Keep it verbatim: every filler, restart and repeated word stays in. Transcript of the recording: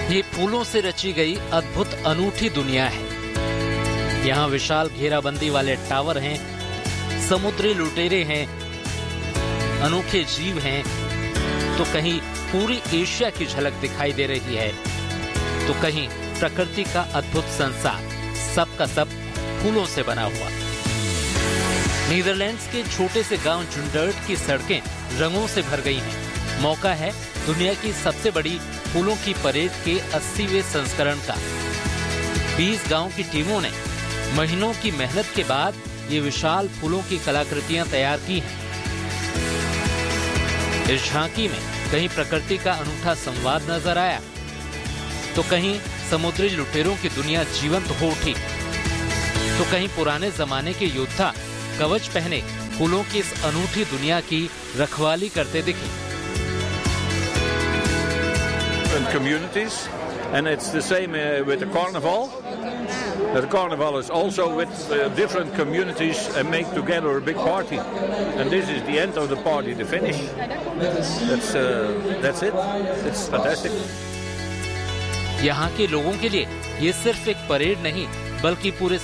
ये फूलों से रची गई अद्भुत अनूठी दुनिया है। यहाँ विशाल घेराबंदी वाले टावर हैं, समुद्री लुटेरे हैं, अनोखे जीव हैं, तो कहीं पूरी एशिया की झलक दिखाई दे रही है, तो कहीं प्रकृति का अद्भुत संसार, सब का सब फूलों से बना हुआ। नीदरलैंड्स के छोटे से गांव जुंडर्ट की सड़कें रंगों से भर गई हैं। मौका है दुनिया की सबसे बड़ी फूलों की परेड के अस्सीवें संस्करण का। बीस गांव की टीमों ने महीनों की मेहनत के बाद ये विशाल फूलों की कलाकृतियां तैयार की हैं। इस झांकी में कहीं प्रकृति का अनूठा संवाद नजर आया, तो कहीं समुद्री लुटेरों की दुनिया जीवंत हो उठी, तो कहीं पुराने जमाने के योद्धा कवच पहने फूलों की इस अनूठी दुनिया की रखवाली करते दिखे। Communities, and it's the same uh, with the carnival. The carnival is also with uh, different communities and make together a big party. And this is the end of the party, the finish. That's uh, that's it. It's fantastic. यहाँ के लोगों के लिए ये सिर्फ एक parade नहीं, बल्कि पूरे